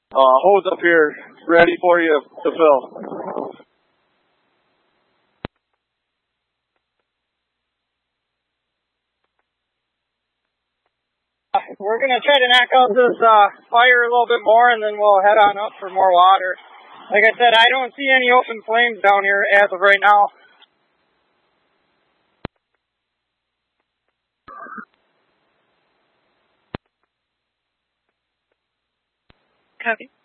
hose up here ready for you to fill. We're going to try to knock out this fire a little bit more, and then we'll head on up for more water. Like I said, I don't see any open flames down here as of right now. Copy.